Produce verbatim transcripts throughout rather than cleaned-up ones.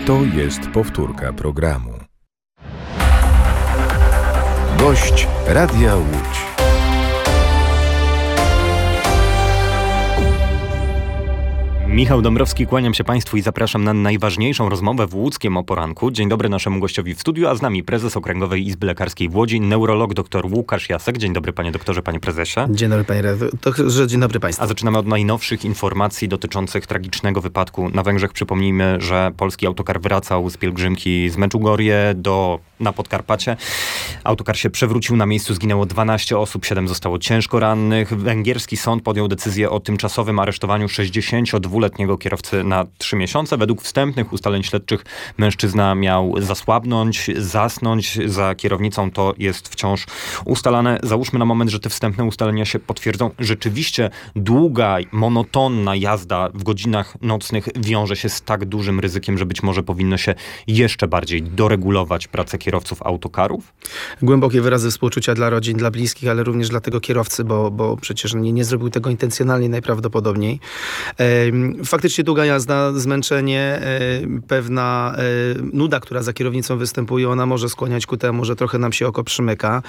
To jest powtórka programu. Gość Radia Łódź. Michał Dąbrowski, kłaniam się Państwu i zapraszam na najważniejszą rozmowę w łódzkiem o poranku. Dzień dobry naszemu gościowi w studiu, a z nami prezes Okręgowej Izby Lekarskiej w Łodzi, neurolog dr Łukasz Jasek. Dzień dobry panie doktorze, panie prezesie. Dzień dobry panie redaktorze, dzień dobry państwu. A zaczynamy od najnowszych informacji dotyczących tragicznego wypadku na Węgrzech. Przypomnijmy, że polski autokar wracał z pielgrzymki z Meczugorje do, na Podkarpacie. Autokar się przewrócił, na miejscu zginęło dwanaście osób, siedem zostało ciężko rannych. Węgierski sąd podjął decyzję o tymczasowym aresztowaniu sześćdziesięciodwuletniego kierowcy na trzy miesiące. Według wstępnych ustaleń śledczych mężczyzna miał zasłabnąć, zasnąć za kierownicą. To jest wciąż ustalane. Załóżmy na moment, że te wstępne ustalenia się potwierdzą. Rzeczywiście długa, monotonna jazda w godzinach nocnych wiąże się z tak dużym ryzykiem, że być może powinno się jeszcze bardziej doregulować pracę kierowców autokarów? Głębokie wyrazy współczucia dla rodzin, dla bliskich, ale również dla tego kierowcy, bo, bo przecież nie, nie zrobił tego intencjonalnie najprawdopodobniej. Faktycznie długa jazda, zmęczenie, pewna nuda, która za kierownicą występuje, ona może skłaniać ku temu, że trochę nam się oko przymyka.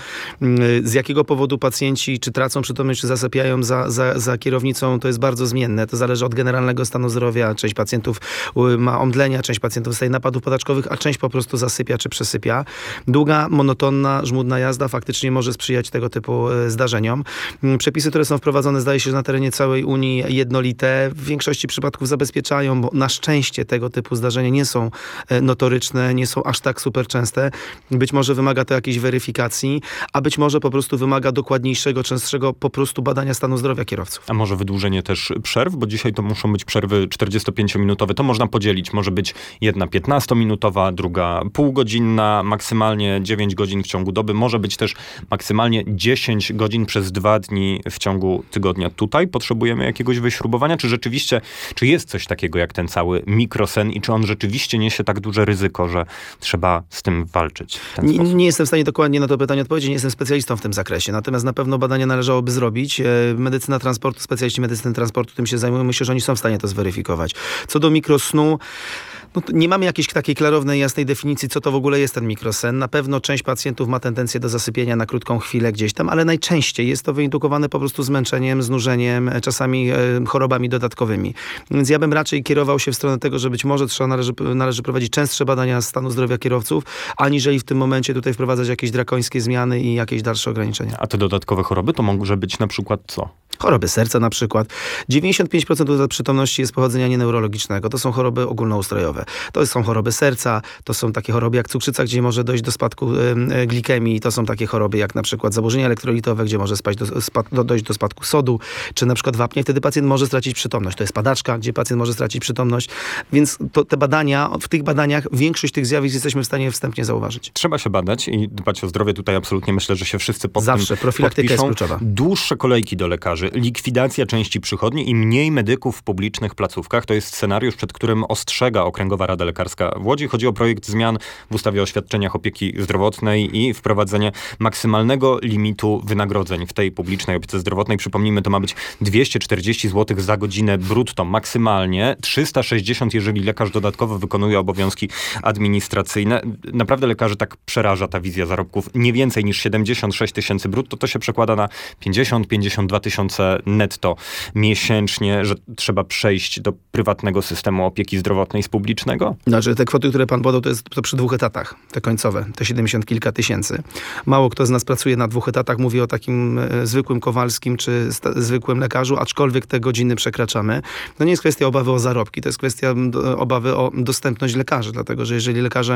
Z jakiego powodu pacjenci czy tracą przytomność, czy zasypiają za, za, za kierownicą, to jest bardzo zmienne. To zależy od generalnego stanu zdrowia. Część pacjentów ma omdlenia, część pacjentów dostaje napadów podaczkowych, a część po prostu zasypia czy przesypia. Długa, monotonna, żmudna jazda faktycznie może sprzyjać tego typu zdarzeniom. Przepisy, które są wprowadzone, zdaje się, że na terenie całej Unii jednolite. W większości przypadków zabezpieczają, bo na szczęście tego typu zdarzenia nie są notoryczne, nie są aż tak super częste. Być może wymaga to jakiejś weryfikacji, a być może po prostu wymaga dokładniejszego, częstszego po prostu badania stanu zdrowia kierowców. A może wydłużenie też przerw? Bo dzisiaj to muszą być przerwy czterdziestopięciominutowe. To można podzielić. Może być jedna piętnastominutowa, druga półgodzinna, maksymalnie dziewięć godzin w ciągu doby. Może być też maksymalnie dziesięć godzin przez dwa dni w ciągu tygodnia. Tutaj potrzebujemy jakiegoś wyśrubowania? Czy rzeczywiście, czy jest coś takiego jak ten cały mikrosen i czy on rzeczywiście niesie tak duże ryzyko, że trzeba z tym walczyć w ten nie, sposób? Nie jestem w stanie dokładnie na to pytanie odpowiedzieć, nie jestem specjalistą w tym zakresie, natomiast na pewno badania należałoby zrobić. Medycyna transportu, specjaliści medycyny transportu tym się zajmują, myślę, że oni są w stanie to zweryfikować. Co do mikrosnu, no nie mamy jakiejś takiej klarownej, jasnej definicji, co to w ogóle jest ten mikrosen. Na pewno część pacjentów ma tendencję do zasypienia na krótką chwilę gdzieś tam, ale najczęściej jest to wyindukowane po prostu zmęczeniem, znużeniem, czasami e, chorobami dodatkowymi. Więc ja bym raczej kierował się w stronę tego, że być może trzeba należy, należy prowadzić częstsze badania stanu zdrowia kierowców, aniżeli w tym momencie tutaj wprowadzać jakieś drakońskie zmiany i jakieś dalsze ograniczenia. A te dodatkowe choroby to może być na przykład co? Choroby serca na przykład. dziewięćdziesiąt pięć procent przytomności jest pochodzenia nieneurologicznego. To są choroby ogólnoustrojowe. To są choroby serca, to są takie choroby jak cukrzyca, gdzie może dojść do spadku y, glikemii. To są takie choroby jak na przykład zaburzenia elektrolitowe, gdzie może spaść do, spad, do, dojść do spadku sodu, czy na przykład wapnia. Wtedy pacjent może stracić przytomność. To jest padaczka, gdzie pacjent może stracić przytomność. Więc to, te badania, w tych badaniach większość tych zjawisk jesteśmy w stanie wstępnie zauważyć. Trzeba się badać i dbać o zdrowie. Tutaj absolutnie myślę, że się wszyscy pod Zawsze. tym Profilaktyka podpiszą. jest kluczowa. Dłuższe kolejki do lekarzy, likwidacja części przychodni i mniej medyków w publicznych placówkach. To jest scenariusz, przed którym ostrzega Okręgowa Rada Lekarska w Łodzi. Chodzi o projekt zmian w ustawie o świadczeniach opieki zdrowotnej i wprowadzenie maksymalnego limitu wynagrodzeń w tej publicznej opiece zdrowotnej. Przypomnijmy, to ma być dwieście czterdzieści złotych za godzinę brutto maksymalnie, trzysta sześćdziesiąt, jeżeli lekarz dodatkowo wykonuje obowiązki administracyjne. Naprawdę lekarzy tak przeraża ta wizja zarobków. Nie więcej niż siedemdziesiąt sześć tysięcy brutto, to się przekłada na pięćdziesiąt pięćdziesiąt dwa tysiące netto miesięcznie, że trzeba przejść do prywatnego systemu opieki zdrowotnej z publicznego? Znaczy te kwoty, które pan podał, to jest to przy dwóch etatach, te końcowe, te siedemdziesiąt kilka tysięcy. Mało kto z nas pracuje na dwóch etatach, mówi o takim e, zwykłym Kowalskim czy sta- zwykłym lekarzu, aczkolwiek te godziny przekraczamy. To nie jest kwestia obawy o zarobki, to jest kwestia do, obawy o dostępność lekarzy, dlatego że jeżeli lekarze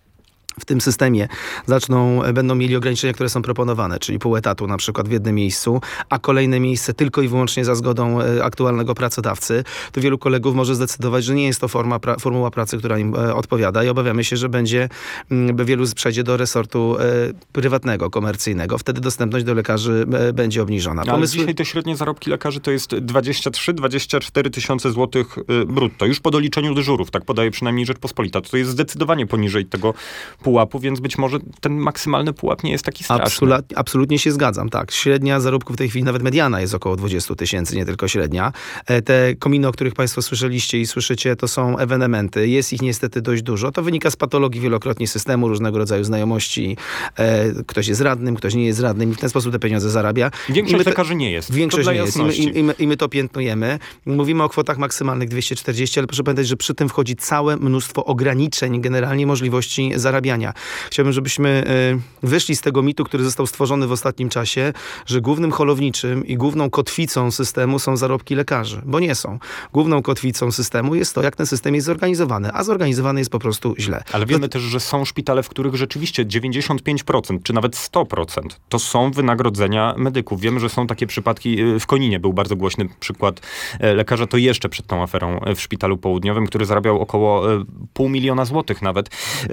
w tym systemie zaczną, będą mieli ograniczenia, które są proponowane, czyli pół etatu na przykład w jednym miejscu, a kolejne miejsce tylko i wyłącznie za zgodą e, aktualnego pracodawcy, to wielu kolegów może zdecydować, że nie jest to forma, pra, formuła pracy, która im e, odpowiada i obawiamy się, że będzie, m, wielu przejdzie do resortu e, prywatnego, komercyjnego. Wtedy dostępność do lekarzy e, będzie obniżona. Ale Pomysły... dzisiaj te średnie zarobki lekarzy to jest dwadzieścia trzy dwadzieścia cztery tysiące złotych y, brutto. Już po doliczeniu dyżurów, tak podaje przynajmniej Rzeczpospolita. To jest zdecydowanie poniżej tego pułapu, więc być może ten maksymalny pułap nie jest taki straszny. Absolutnie, absolutnie się zgadzam, tak. Średnia zarobków w tej chwili, nawet mediana jest około dwadzieścia tysięcy, nie tylko średnia. Te kominy, o których państwo słyszeliście i słyszycie, to są ewenementy. Jest ich niestety dość dużo. To wynika z patologii wielokrotnie systemu, różnego rodzaju znajomości. Ktoś jest radnym, ktoś nie jest radnym i w ten sposób te pieniądze zarabia. Większość lekarzy nie jest. Większość nie jest. I my, i, my, I my to piętnujemy. Mówimy o kwotach maksymalnych dwieście czterdzieści, ale proszę pamiętać, że przy tym wchodzi całe mnóstwo ograniczeń generalnie możliwości zarabiania. Chciałbym, żebyśmy y, wyszli z tego mitu, który został stworzony w ostatnim czasie, że głównym holowniczym i główną kotwicą systemu są zarobki lekarzy, bo nie są. Główną kotwicą systemu jest to, jak ten system jest zorganizowany, a zorganizowany jest po prostu źle. Ale wiemy też, że są szpitale, w których rzeczywiście dziewięćdziesiąt pięć procent, czy nawet sto procent to są wynagrodzenia medyków. Wiemy, że są takie przypadki, w Koninie był bardzo głośny przykład lekarza, to jeszcze przed tą aferą w Szpitalu Południowym, który zarabiał około pół miliona złotych nawet.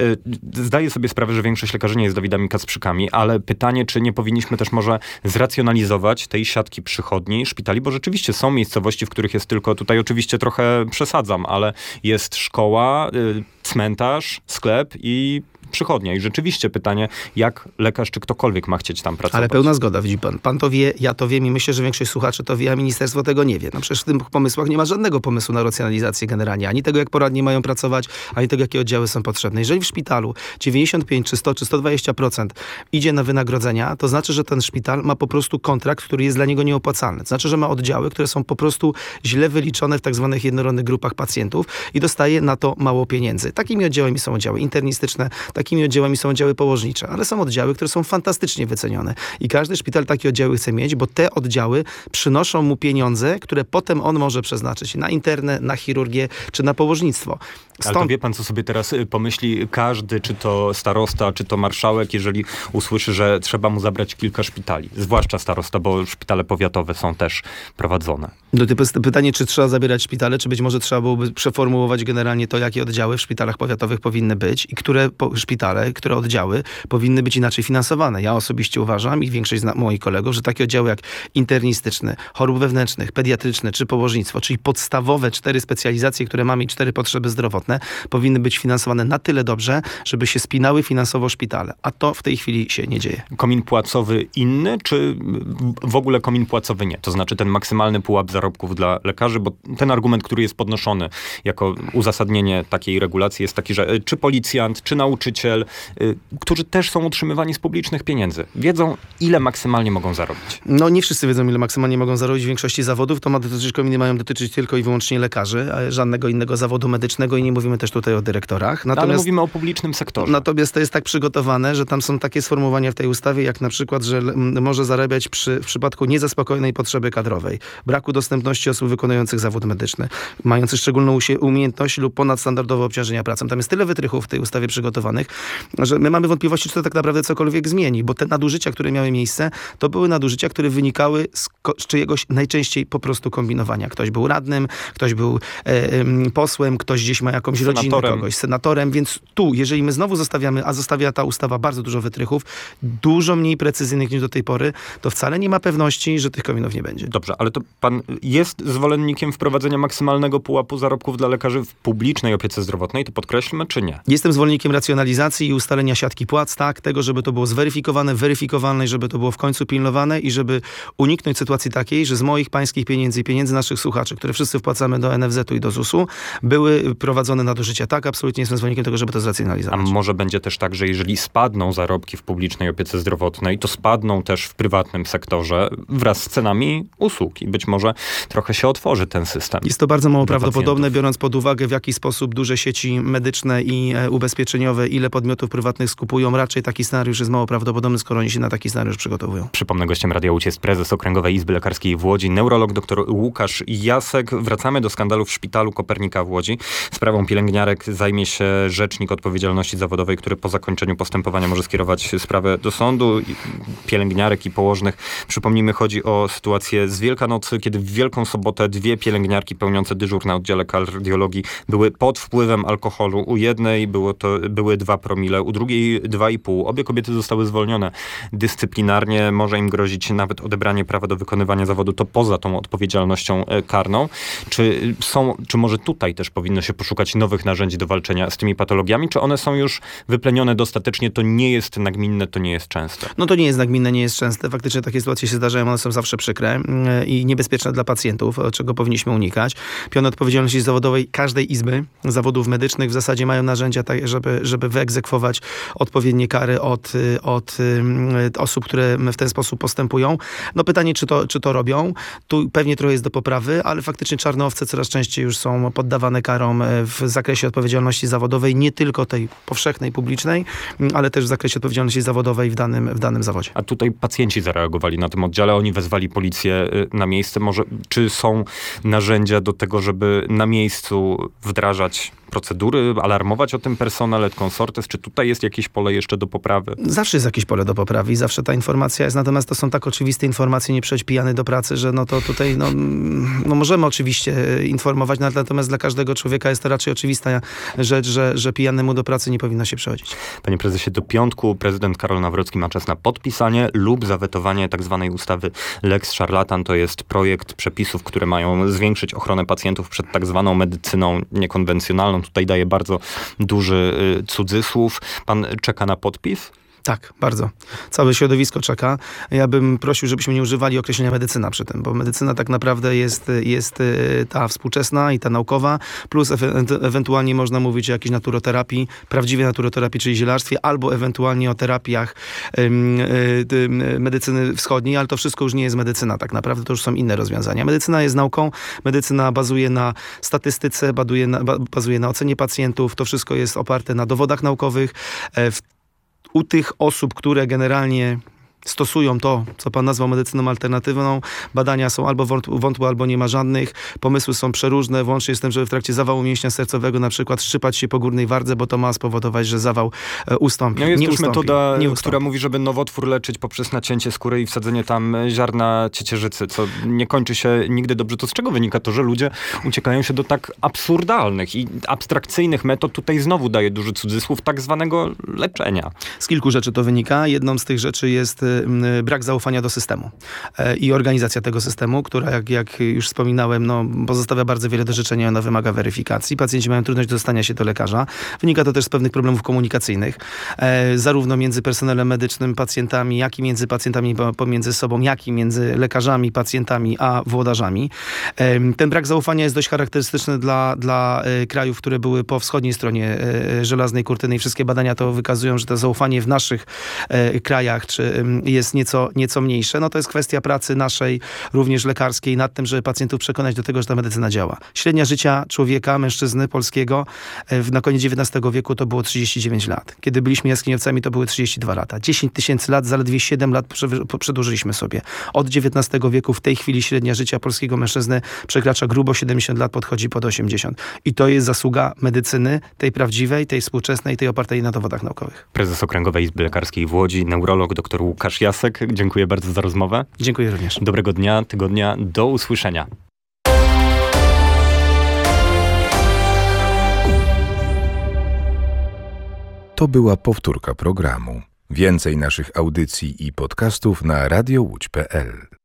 Zdaję sobie sprawę, że większość lekarzy nie jest Dawidami Kacprzykami, ale pytanie, czy nie powinniśmy też może zracjonalizować tej siatki przychodni szpitali, bo rzeczywiście są miejscowości, w których jest tylko, tutaj oczywiście trochę przesadzam, ale jest szkoła, cmentarz, sklep i przychodnia. I rzeczywiście pytanie, jak lekarz czy ktokolwiek ma chcieć tam pracować. Ale pełna zgoda, widzi pan. Pan to wie, ja to wiem i myślę, że większość słuchaczy to wie, a ministerstwo tego nie wie. No przecież w tych pomysłach nie ma żadnego pomysłu na racjonalizację generalnie. Ani tego, jak poradnie mają pracować, ani tego, jakie oddziały są potrzebne. Jeżeli w szpitalu dziewięćdziesiąt pięć, czy sto, czy sto dwadzieścia procent idzie na wynagrodzenia, to znaczy, że ten szpital ma po prostu kontrakt, który jest dla niego nieopłacalny. To znaczy, że ma oddziały, które są po prostu źle wyliczone w tak zwanych jednorodnych grupach pacjentów i dostaje na to mało pieniędzy. Takimi oddziałami są oddziały internistyczne, takimi oddziałami są oddziały położnicze, ale są oddziały, które są fantastycznie wycenione. I każdy szpital takie oddziały chce mieć, bo te oddziały przynoszą mu pieniądze, które potem on może przeznaczyć na internę, na chirurgię, czy na położnictwo. Stąd... Ale to wie pan, co sobie teraz pomyśli każdy, czy to starosta, czy to marszałek, jeżeli usłyszy, że trzeba mu zabrać kilka szpitali. Zwłaszcza starosta, bo szpitale powiatowe są też prowadzone. No to jest pytanie, czy trzeba zabierać szpitale, czy być może trzeba byłoby przeformułować generalnie to, jakie oddziały w szpitalach powiatowych powinny być i które po, szpitale, które oddziały powinny być inaczej finansowane. Ja osobiście uważam i większość z moich kolegów, że takie oddziały jak internistyczny, chorób wewnętrznych, pediatryczny czy położnictwo, czyli podstawowe cztery specjalizacje, które mamy i cztery potrzeby zdrowotne, powinny być finansowane na tyle dobrze, żeby się spinały finansowo szpitale. A to w tej chwili się nie dzieje. Komin płacowy inny, czy w ogóle komin płacowy nie? To znaczy ten maksymalny pułap zarobków dla lekarzy, bo ten argument, który jest podnoszony jako uzasadnienie takiej regulacji jest taki, że czy policjant, czy nauczyciel, y, którzy też są utrzymywani z publicznych pieniędzy, wiedzą, ile maksymalnie mogą zarobić. No nie wszyscy wiedzą, ile maksymalnie mogą zarobić. W większości zawodów to ma dotyczyć, kominy mają dotyczyć tylko i wyłącznie lekarzy, a żadnego innego zawodu medycznego i nie mówimy też tutaj o dyrektorach. Natomiast, ale mówimy o publicznym sektorze. Natomiast to jest tak przygotowane, że tam są takie sformułowania w tej ustawie, jak na przykład, że może zarabiać przy, w przypadku niezaspokojonej potrzeby kadrowej, braku dostępności osób wykonujących zawód medyczny, mających szczególną umiejętność lub ponadstandardowe obciążenia pracą. Tam jest tyle wytrychów w tej ustawie przygotowanych, że my mamy wątpliwości, czy to tak naprawdę cokolwiek zmieni, bo te nadużycia, które miały miejsce, to były nadużycia, które wynikały z, ko- z czyjegoś najczęściej po prostu kombinowania. Ktoś był radnym, ktoś był e, e, posłem, ktoś gdzieś ma jakąś rodzinę, senatorem. kogoś, senatorem, więc tu, jeżeli my znowu zostawiamy, a zostawia ta ustawa bardzo dużo wytrychów, dużo mniej precyzyjnych niż do tej pory, to wcale nie ma pewności, że tych kominów nie będzie. Dobrze, ale to pan jest zwolennikiem wprowadzenia maksymalnego pułapu zarobków dla lekarzy w publicznej opiece zdrowotnej, to podkreślmy, czy nie? Jestem zwolennikiem racjonalizacji i ustalenia siatki płac, tak, tego, żeby to było zweryfikowane, weryfikowane i żeby to było w końcu pilnowane i żeby uniknąć sytuacji takiej, że z moich pańskich pieniędzy i pieniędzy naszych słuchaczy, które wszyscy wpłacamy do N F Z u i do Z U S u, były prowadzone nadużycia. Tak, absolutnie jestem zwolennikiem tego, żeby to zracjonalizować. A może będzie też tak, że jeżeli spadną zarobki w publicznej opiece zdrowotnej, to spadną też w prywatnym sektorze wraz z cenami usług i być może trochę się otworzy ten system. Jest to bardzo mało prawdopodobne, pacjentów. Biorąc pod uwagę, w jaki sposób duże sieci medyczne i e, ubezpieczeniowe, ile podmiotów prywatnych skupują. Raczej taki scenariusz jest mało prawdopodobny, skoro oni się na taki scenariusz przygotowują. Przypomnę, gościem Radia Łódź jest prezes Okręgowej Izby Lekarskiej w Łodzi, neurolog dr Łukasz Jasek. Wracamy do skandalu w Szpitalu Kopernika w Łodzi. Sprawą pielęgniarek zajmie się Rzecznik Odpowiedzialności Zawodowej, który po zakończeniu postępowania może skierować sprawę do sądu. Pielęgniarek i położnych. Przypomnijmy, chodzi o sytuację z Wielkanocy, kiedy w Wielką Sobotę dwie pielęgniarki pełniące dyżur na oddziale kardiologii były pod wpływem alkoholu. alkoholu. U jednej było to, były dwa promile, u drugiej dwa i pół. Obie kobiety zostały zwolnione dyscyplinarnie. Może im grozić nawet odebranie prawa do wykonywania zawodu. To poza tą odpowiedzialnością karną. Czy są, czy może tutaj też powinno się poszukać nowych narzędzi do walczenia z tymi patologiami? Czy one są już wyplenione dostatecznie? To nie jest nagminne, to nie jest częste. No to nie jest nagminne, nie jest częste. Faktycznie takie sytuacje się zdarzają, one są zawsze przykre i niebezpieczne dla pacjentów, czego powinniśmy unikać. Piony odpowiedzialności zawodowej każdej izby zawodów medycznych w zasadzie mają narzędzia, tak, żeby, żeby wyegzekwować odpowiednie kary od, od osób, które w ten sposób postępują. No pytanie, czy to, czy to robią? Tu pewnie trochę jest do poprawy, ale faktycznie czarne owce coraz częściej już są poddawane karom w zakresie odpowiedzialności zawodowej, nie tylko tej powszechnej, publicznej, ale też w zakresie odpowiedzialności zawodowej w danym, w danym zawodzie. A tutaj pacjenci zareagowali na tym oddziale, oni wezwali policję na miejsce. Może czy są narzędzia do tego, żeby na miejscu wdrażać procedury, alarmować o tym personel, et consortes? Czy tutaj jest jakieś pole jeszcze do poprawy? Zawsze jest jakieś pole do poprawy i zawsze ta informacja jest, natomiast to są tak oczywiste informacje, nie przychodź pijany do pracy, że no to tutaj no, no możemy oczywiście informować, natomiast dla każdego człowieka jest to raczej oczywista rzecz, że, że pijanemu do pracy nie powinno się przychodzić. Panie prezesie, do piątku prezydent Karol Nawrocki ma czas na podpisanie lub zawetowanie tak zwanej ustawy Lex Szarlatan. To jest projekt przepisów, które mają zwiększyć ochronę pacjentów przed tak zwaną medycyną niekonwencjonalną. Tutaj daje bardzo duży y, cudzysłów. Pan czeka na podpis? Tak, bardzo. Całe środowisko czeka. Ja bym prosił, żebyśmy nie używali określenia medycyna przy tym, bo medycyna tak naprawdę jest, jest ta współczesna i ta naukowa, plus e- ewentualnie można mówić o jakiejś naturoterapii, prawdziwej naturoterapii, czyli zielarstwie, albo ewentualnie o terapiach ym, y, medycyny wschodniej, ale to wszystko już nie jest medycyna tak naprawdę, to już są inne rozwiązania. Medycyna jest nauką, medycyna bazuje na statystyce, bazuje na, bazuje na ocenie pacjentów, to wszystko jest oparte na dowodach naukowych. W U tych osób, które generalnie stosują to, co pan nazwał medycyną alternatywną, badania są albo wątłe, albo nie ma żadnych. Pomysły są przeróżne, włącznie z tym, żeby w trakcie zawału mięśnia sercowego na przykład szczypać się po górnej wardze, bo to ma spowodować, że zawał e, ustąpi. No jest nie też ustąpi, metoda, nie ustąpi. która mówi, żeby nowotwór leczyć poprzez nacięcie skóry i wsadzenie tam ziarna ciecierzycy, co nie kończy się nigdy dobrze. To z czego wynika to, że ludzie uciekają się do tak absurdalnych i abstrakcyjnych metod? Tutaj znowu daje duży cudzysłów tak zwanego leczenia. Z kilku rzeczy to wynika. Jedną z tych rzeczy jest brak zaufania do systemu i organizacja tego systemu, która, jak, jak już wspominałem, no, pozostawia bardzo wiele do życzenia, ona wymaga weryfikacji. Pacjenci mają trudność do dostania się do lekarza. Wynika to też z pewnych problemów komunikacyjnych, e, zarówno między personelem medycznym, pacjentami, jak i między pacjentami pomiędzy sobą, jak i między lekarzami, pacjentami, a włodarzami. E, ten brak zaufania jest dość charakterystyczny dla, dla e, krajów, które były po wschodniej stronie e, żelaznej kurtyny i wszystkie badania to wykazują, że to zaufanie w naszych e, krajach czy, e, jest nieco, nieco mniejsze. No to jest kwestia pracy naszej, również lekarskiej, nad tym, żeby pacjentów przekonać do tego, że ta medycyna działa. Średnia życia człowieka, mężczyzny polskiego e, na koniec dziewiętnastego wieku to było trzydzieści dziewięć lat. Kiedy byliśmy jaskiniowcami, to były trzydzieści dwa lata. dziesięć tysięcy lat, zaledwie siedem lat przedłużyliśmy sobie. Od dziewiętnastego wieku w tej chwili średnia życia polskiego mężczyzny przekracza grubo siedemdziesiąt lat, podchodzi pod osiemdziesiąt. I to jest zasługa medycyny, tej prawdziwej, tej współczesnej, tej opartej na dowodach naukowych. Prezes Okręgowej Izby Lekarskiej w Łodzi, neurolog dr Łukasz Jasek. Dziękuję bardzo za rozmowę. Dziękuję również. Dobrego dnia, tygodnia, do usłyszenia. To była powtórka programu. Więcej naszych audycji i podcastów na radio łódź kropka pe el.